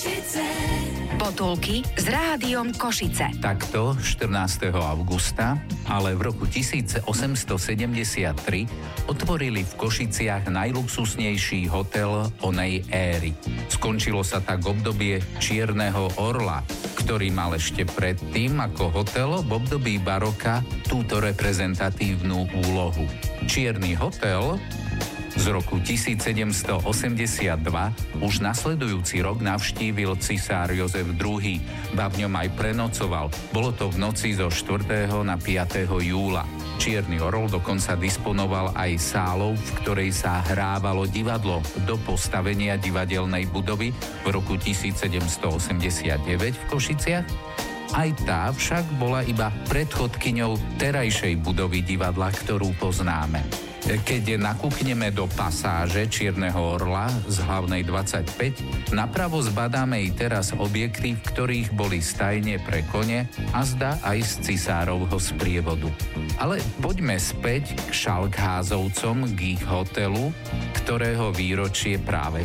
Potulky s Rádiom Košice. Takto 14. augusta, ale v roku 1873 otvorili v Košiciach najluxusnejší hotel onej éry. Skončilo sa tak obdobie Čierneho orla, ktorý mal ešte predtým ako hotel v období baroka túto reprezentatívnu úlohu. Čierny hotel z roku 1782 už nasledujúci rok navštívil cisár Jozef II, ba v ňom aj prenocoval. Bolo to v noci zo 4. na 5. júla. Čierny orol dokonca disponoval aj sálou, v ktorej sa hrávalo divadlo do postavenia divadelnej budovy v roku 1789 v Košiciach. Aj tá však bola iba predchodkyňou terajšej budovy divadla, ktorú poznáme. Keď nakúkneme do pasáže Čierneho orla z hlavnej 25, napravo zbadáme i teraz objekty, v ktorých boli stajne pre kone a zda aj z cisárovho sprievodu. Ale poďme späť k Šalkházovcom, k ich hotelu, ktorého výročie práve